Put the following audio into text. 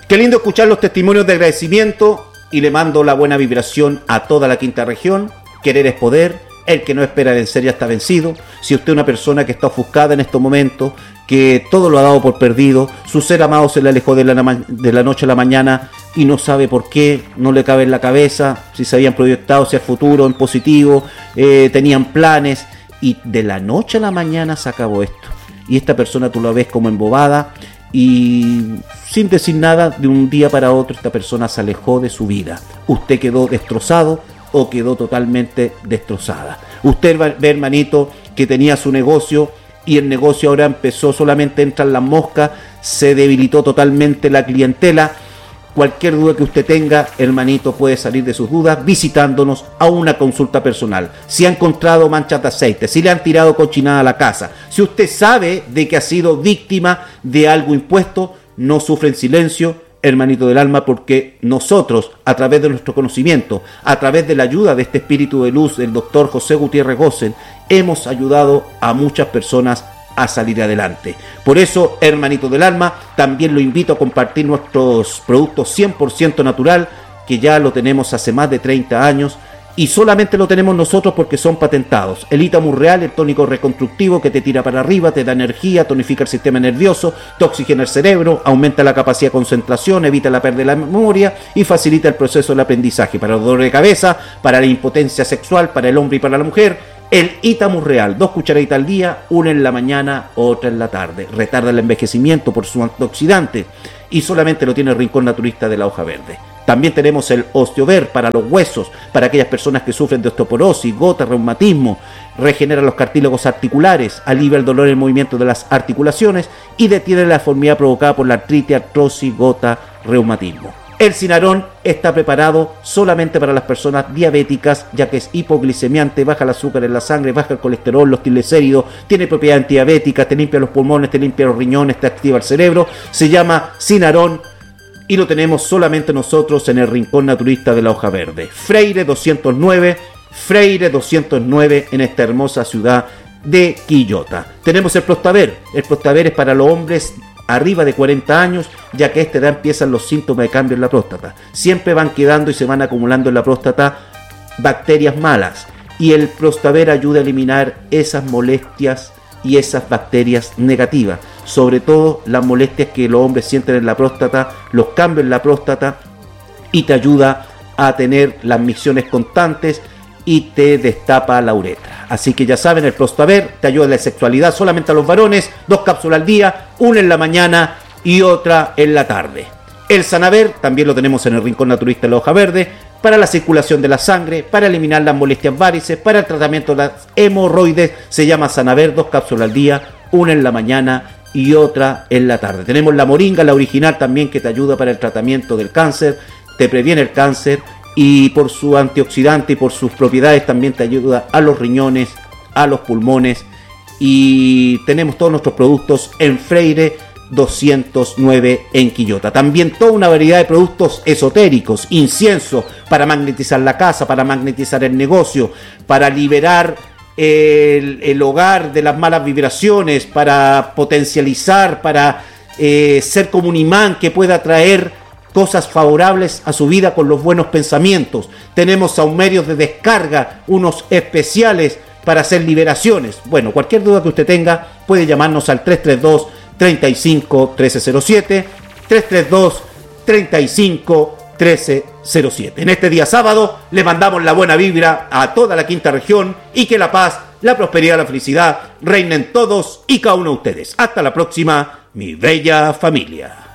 Qué lindo escuchar los testimonios de agradecimiento y le mando la buena vibración a toda la quinta región. Querer es poder. El que no espera vencer ya está vencido. Si usted es una persona que está ofuscada en estos momentos, que todo lo ha dado por perdido, su ser amado se le alejó de la noche a la mañana y no sabe por qué, no le cabe en la cabeza, si se habían proyectado hacia el futuro en positivo, tenían planes y de la noche a la mañana se acabó esto. Y esta persona tú la ves como embobada y sin decir nada, de un día para otro esta persona se alejó de su vida. Usted quedó destrozado o quedó totalmente destrozada. Usted ve, hermanito, que tenía su negocio y el negocio ahora empezó, solamente entran las moscas, se debilitó totalmente la clientela. Cualquier duda que usted tenga, hermanito, puede salir de sus dudas visitándonos a una consulta personal. Si ha encontrado manchas de aceite, si le han tirado cochinada a la casa, si usted sabe de que ha sido víctima de algo impuesto, no sufre en silencio, hermanito del alma, porque nosotros, a través de nuestro conocimiento, a través de la ayuda de este espíritu de luz, el doctor José Gutiérrez Gosen, hemos ayudado a muchas personas a salir adelante. Por eso, hermanito del alma, también lo invito a compartir nuestros productos 100% natural, que ya lo tenemos hace más de 30 años, y solamente lo tenemos nosotros porque son patentados. El Itamus Real, el tónico reconstructivo que te tira para arriba, te da energía, tonifica el sistema nervioso, te oxigena el cerebro, aumenta la capacidad de concentración, evita la pérdida de la memoria y facilita el proceso del aprendizaje para el dolor de cabeza, para la impotencia sexual, para el hombre y para la mujer. El Itamus Real, 2 cucharaditas al día, una en la mañana, otra en la tarde. Retarda el envejecimiento por su antioxidante y solamente lo tiene el Rincón Naturista de la Hoja Verde. También tenemos el Osteover para los huesos, para aquellas personas que sufren de osteoporosis, gota, reumatismo, regenera los cartílagos articulares, alivia el dolor en el movimiento de las articulaciones y detiene la deformidad provocada por la artritis, artrosis, gota, reumatismo. El Cinarón está preparado solamente para las personas diabéticas, ya que es hipoglicemiante, baja el azúcar en la sangre, baja el colesterol, los triglicéridos, tiene propiedades antidiabéticas, te limpia los pulmones, te limpia los riñones, te activa el cerebro. Se llama Cinarón y lo tenemos solamente nosotros en el Rincón Naturista de la Hoja Verde. Freire 209 en esta hermosa ciudad de Quillota. Tenemos el Prostaver. El Prostaver es para los hombres arriba de 40 años, ya que a esta edad empiezan los síntomas de cambio en la próstata. Siempre van quedando y se van acumulando en la próstata bacterias malas. Y el Prostaver ayuda a eliminar esas molestias y esas bacterias negativas. Sobre todo las molestias que los hombres sienten en la próstata, los cambios en la próstata, y te ayuda a tener las micciones constantes y te destapa la uretra. Así que ya saben, el Prostaver te ayuda en la sexualidad solamente a los varones, 2 cápsulas al día, una en la mañana y otra en la tarde. El Sanaver también lo tenemos en el Rincón Naturista de la Hoja Verde, para la circulación de la sangre, para eliminar las molestias varices, para el tratamiento de las hemorroides. Se llama Sanaver, 2 cápsulas al día, una en la mañana y otra en la tarde. Tenemos la moringa, la original también, que te ayuda para el tratamiento del cáncer, te previene el cáncer y por su antioxidante y por sus propiedades también te ayuda a los riñones, a los pulmones. Y tenemos todos nuestros productos en Freire 209 en Quillota. También toda una variedad de productos esotéricos, incienso para magnetizar la casa, para magnetizar el negocio, para liberar el hogar de las malas vibraciones, para potencializar, para ser como un imán que pueda atraer cosas favorables a su vida con los buenos pensamientos. Tenemos saumerios de descarga, unos especiales para hacer liberaciones. Bueno, cualquier duda que usted tenga puede llamarnos al 332 35 1307, 332 35 1307. En este día sábado le mandamos la buena vibra a toda la quinta región y que la paz, la prosperidad, la felicidad reinen todos y cada uno de ustedes. Hasta la próxima, mi bella familia.